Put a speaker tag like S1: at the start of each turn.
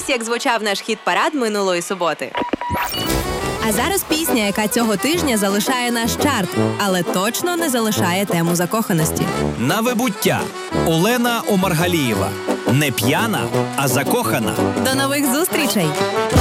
S1: Ось як звучав наш хіт-парад минулої суботи. А зараз пісня, яка цього тижня залишає наш чарт, але точно не залишає тему закоханості.
S2: На вибуття. Олена Омаргалієва. Не п'яна, а закохана.
S1: До нових зустрічей!